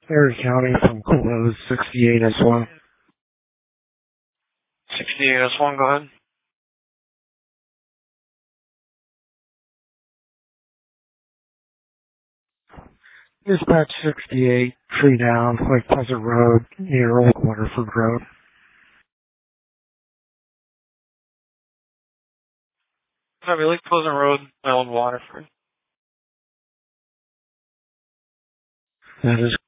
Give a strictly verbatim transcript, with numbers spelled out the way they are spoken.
Erie County from close sixty-eight S one. sixty-eight S one, go ahead. Dispatch sixty-eight, tree down, Lake Pleasant Road, near Old Waterford Road. Copy, Lake Pleasant Road, Old Waterford. That is